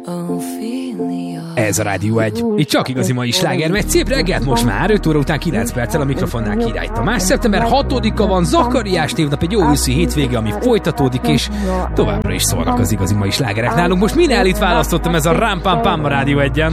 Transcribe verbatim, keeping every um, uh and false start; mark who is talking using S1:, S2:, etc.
S1: Ez a Rádió egy. Itt csak igazi mai sláger megy. Szép reggelt most már, öt óra után kilenc perccel a mikrofonnál Király Tamás. szeptember hatodika van, Zakariás névnap, egy jó őszi hétvége, ami folytatódik, és továbbra is szólnak az igazi mai slágerek nálunk. Most Minellit választottam, ez a Ram Pam Pam a Rádió egyen.